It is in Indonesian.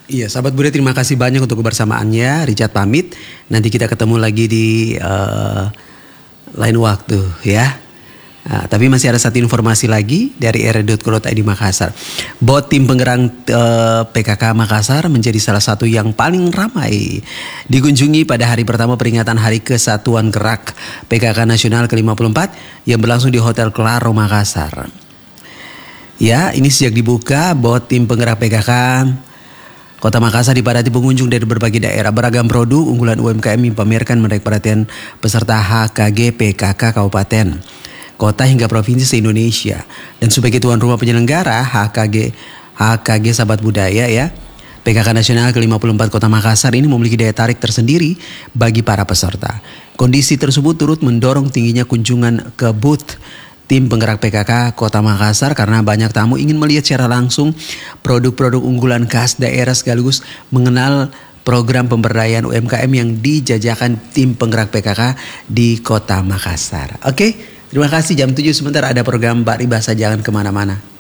Iya, sahabat Bude, terima kasih banyak untuk kebersamaannya. Richard pamit. Nanti kita ketemu lagi di lain waktu ya. Tapi masih ada satu informasi lagi dari era.co.id Makassar. Bot tim penggerak PKK Makassar menjadi salah satu yang paling ramai dikunjungi pada hari pertama peringatan Hari Kesatuan Gerak PKK Nasional ke-54 yang berlangsung di Hotel Claro Makassar. Ya, ini sejak dibuka, bot tim penggerak PKK Kota Makassar dipadati pengunjung dari berbagai daerah. Beragam produk unggulan UMKM dipamerkan menarik perhatian peserta HKG PKK Kabupaten, Kota hingga Provinsi se-Indonesia. Dan sebagai tuan rumah penyelenggara HKG Sahabat Budaya ya, PKK Nasional ke-54 Kota Makassar ini memiliki daya tarik tersendiri bagi para peserta. Kondisi tersebut turut mendorong tingginya kunjungan ke booth tim penggerak PKK Kota Makassar karena banyak tamu ingin melihat secara langsung produk-produk unggulan khas daerah sekaligus mengenal program pemberdayaan UMKM yang dijajakan tim penggerak PKK di Kota Makassar. Oke, terima kasih. Jam 7 sebentar ada program Mbak Ribasa, jangan kemana-mana.